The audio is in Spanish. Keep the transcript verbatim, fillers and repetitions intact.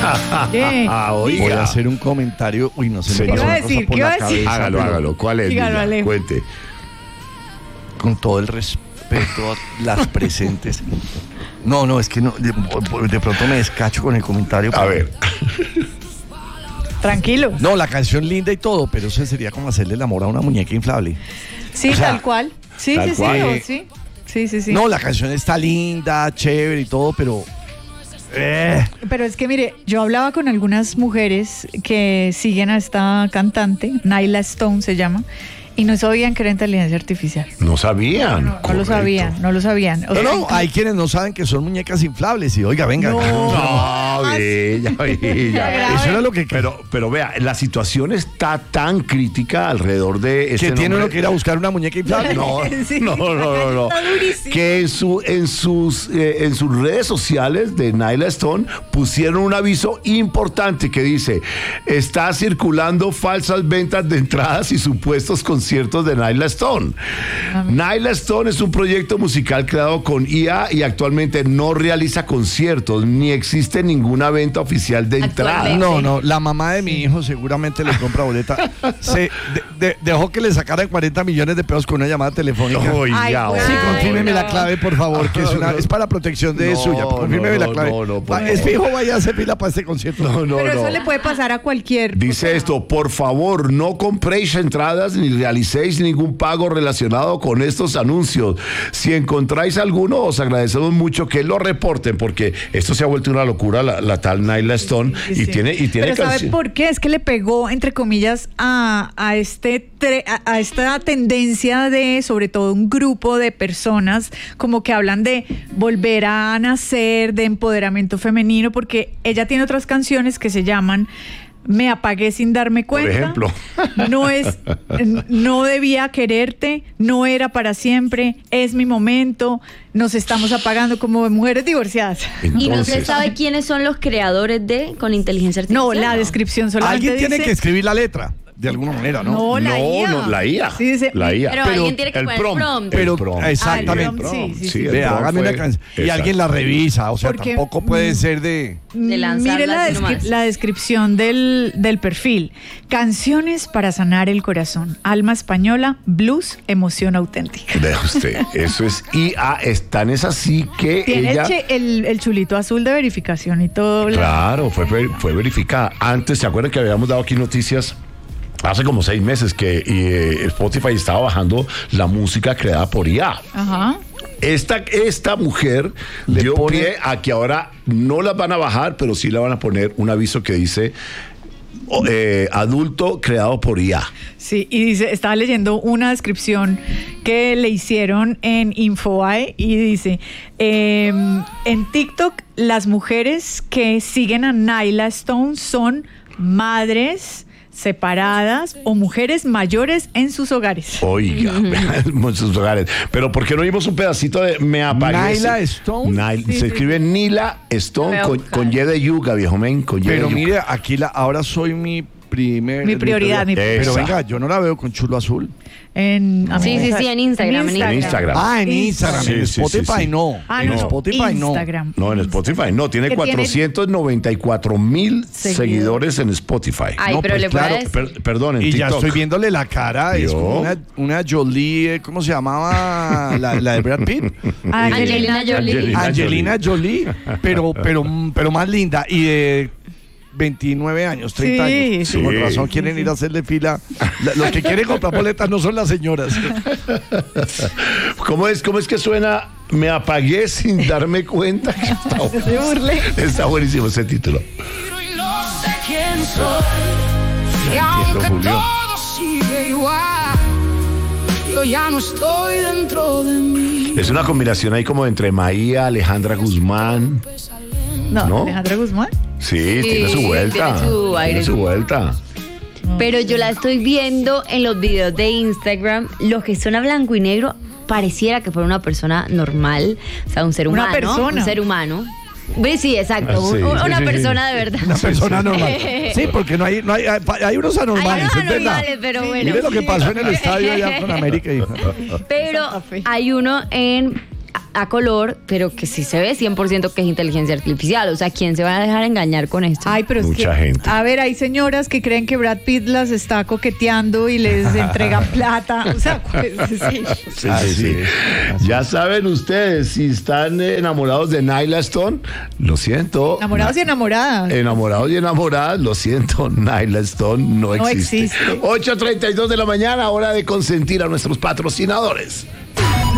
¿Qué? Ah, oiga. Voy a hacer un comentario. Uy, no sé. Sí. me pasó ¿Qué iba a una cosa decir? por ¿Qué la iba a decir? cabeza, Hágalo, pero hágalo. ¿Cuál es? Dígalo, niña? Alejo. Cuente. Con todo el respeto a las presentes. No, no, es que no, de, de pronto me descacho con el comentario. A ver. Tranquilo. No, la canción linda y todo, pero eso sería como hacerle el amor a una muñeca inflable. Sí, o sea, tal cual. Sí, tal sí, cual. sí, oh, sí. Sí, sí, sí. No, la canción está linda, chévere y todo, pero... Eh. Pero es que mire, yo hablaba con algunas mujeres que siguen a esta cantante, Nyla Stone se llama, y no sabían que era inteligencia artificial. No sabían. No, no lo sabían, no lo sabían. O No, sea, no, hay quienes no saben que son muñecas inflables y oiga, venga. No. No, bella, bella. Eso era lo que... Pero, pero vea, la situación está tan crítica alrededor de este que tiene nombre. uno que ir a buscar una muñeca inflable. No, Sí. no, no, no, no. Está durísimo. Que en su, en sus, eh, en sus redes sociales de Nyla Stone pusieron un aviso importante que dice: está circulando falsas ventas de entradas y supuestos conciertos de Nyla Stone. Nyla Stone es un proyecto musical creado con I A y actualmente no realiza conciertos ni existe ninguna venta oficial de entradas. Actualmente. No, no, la mamá de mi hijo seguramente le compra boleta. Se de- de- dejó que le sacaran cuarenta millones de pesos con una llamada telefónica. Oiga, Ay, oiga. Sí, Ay, confírmeme no. la clave, por favor, que es, una, es para protección de No, suya. Confírmeme no, la clave. no, no, por Va, es favor. fijo, vaya a hacer fila para este concierto. No, no, Pero no. eso le puede pasar a cualquier. Dice esto: por favor, no compréis entradas ni realicéis ningún pago relacionado con estos anuncios. Si encontráis alguno, os agradecemos mucho que lo reporten, porque esto se ha vuelto una locura, la, la tal Nyla Stone, Sí, y sí. tiene, y tiene Pero ¿sabe canci- por qué? Es que le pegó, entre comillas, a, a, este tre- a, a esta tendencia de, sobre todo, un grupo de personas como que hablan de volver a nacer, de empoderamiento femenino, porque ella tiene otras canciones que se llaman Me apagué sin darme Por cuenta. ejemplo. No es, no debía quererte, no era para siempre, es mi momento, nos estamos apagando como mujeres divorciadas. Y no se Entonces, sabe quiénes son los creadores de con inteligencia artificial. No, la descripción solamente Alguien tiene dice- que escribir la letra, de alguna manera, ¿no? No, la no, I A. no, la I A. Sí, dice- la I A. Pero alguien tiene que el poner el prompt. prompt. Pero- El prompt. exactamente. Ah, el prompt, sí, sí, sí. el Vea, prompt hágame fue- una canción. Y Exacto. alguien la revisa, o sea, Porque- tampoco puede ser de... De lanzarla Mire la, así descri- nomás. la descripción del, del perfil. Canciones para sanar el corazón. Alma española, blues, emoción auténtica. Vea usted, eso es I A, es tan es así que Tiene ella... el, che- el, el chulito azul de verificación y todo. la- Claro, fue, ver- fue verificada. Antes, ¿se acuerdan que habíamos dado aquí noticias? Hace como seis meses que eh, Spotify estaba bajando la música creada por I A. Ajá. Esta, esta mujer Le dio pone- pie a que ahora no las van a bajar, pero sí le van a poner un aviso que dice oh, eh, adulto creado por I A. Sí, y dice, estaba leyendo una descripción que le hicieron en Infobae y dice, eh, en TikTok las mujeres que siguen a Nyla Stone son madres separadas o mujeres mayores en sus hogares. Oiga, en sus hogares. Pero ¿por qué no vimos un pedacito de Me apagué? Nyla Stone. Nyla- Sí, se sí, escribe Nyla Stone Voy a con, buscar. con Y de yuga, viejo men, con Y de Pero yuca. mire, aquí la, ahora soy mi primer... Mi prioridad, mi Pero Esa. venga, yo no la veo con chulo azul. En, Sí, sí, sí, en Instagram, en En Instagram. Ah, en Instagram. Sí, en sí, Spotify sí, sí. no. Ah, en no, Spotify no. Instagram. No, en Spotify no, tiene Que tiene- cuatrocientos noventa y cuatro mil Seguidores. seguidores en Spotify. Ay, No, pero pues le voy a claro, decir. Per- perdón, en Y ya TikTok. estoy viéndole la cara, es ¿Vio? como una, una Jolie, eh, ¿cómo se llamaba la, la de Brad Pitt? Angelina Jolie. Angelina Angelina Jolie, pero, pero, pero más linda y de veintinueve años, treinta Sí, años. sí. Con razón quieren ir a hacerle fila. La- los que quieren comprar boletas no son las señoras. ¿Cómo es, ¿Cómo es que suena? Me apagué sin darme cuenta. Está, No se burle. está buenísimo ese título. Y no sé quién soy. Y aunque Julio. todo sigue igual, yo ya no estoy dentro de mí. Es una combinación ahí como entre Maía, Alejandra Guzmán. No, ¿No? Alejandra Guzmán. Sí, tiene su vuelta. tiene su aire. Tiene su vuelta. Pero yo la estoy viendo en los videos de Instagram, los que son a blanco y negro, pareciera que fuera una persona normal, o sea, un ser Una humano. persona. Un ser humano. Ve, sí, exacto, Ah, sí, un- sí, una sí, sí. persona de verdad. Una persona normal. Sí, porque no hay, no hay, hay, hay unos Hay anormales, unos es verdad. anormales, pero bueno. Mire lo que pasó en el estadio allá con América. y- Pero hay uno en a color, pero que sí se ve cien por ciento que es inteligencia artificial. O sea, ¿quién se va a dejar engañar con esto? Ay, pero es Mucha que, gente. a ver, hay señoras que creen que Brad Pitt las está coqueteando y les entregan plata. O sea, pues, sí. Sí, Así sí, sí. es, Ya saben ustedes, si están eh, enamorados de Nyla Stone, lo siento. Enamorados y enamoradas. Enamorados y enamoradas, lo siento, Nyla Stone no, No existe. existe. ocho treinta y dos de la mañana, hora de consentir a nuestros patrocinadores.